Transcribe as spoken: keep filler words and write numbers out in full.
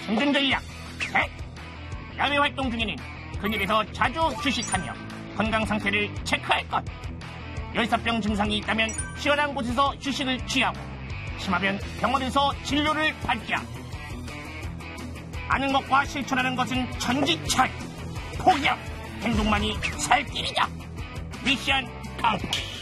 생존 전략 셋. 야외 활동 중에는 그늘에서 자주 휴식하며 건강 상태를 체크할 것. 열사병 증상이 있다면 시원한 곳에서 휴식을 취하고 심하면 병원에서 진료를 받자. 아는 것과 실천하는 것은 천지차이. 포기하고 행동만이 살 길이다. 미션 컴플릿.